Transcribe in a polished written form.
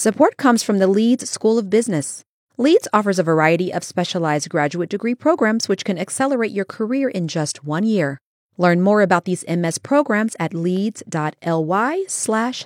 Support comes from the Leeds School of Business. Leeds offers a variety of specialized graduate degree programs which can accelerate your career in just 1 year. Learn more about these MS programs at leeds.ly/CEU.